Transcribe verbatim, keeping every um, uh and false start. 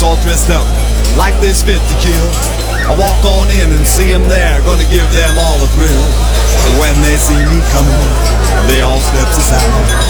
folks all dressed up like this fit to kill. I walk on in and see them there, gonna give them all a thrill. And when they see me coming, they all steps aside.